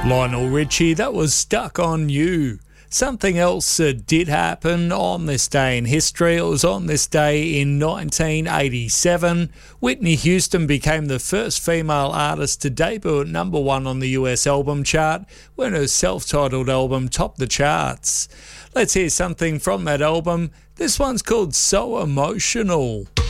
Lionel Richie, that was Stuck on You. Something else did happen on this day in history. It was on this day in 1987. Whitney Houston became the first female artist to debut at number 1 on the US album chart when her self-titled album topped the charts. Let's hear something from that album. This one's called So Emotional.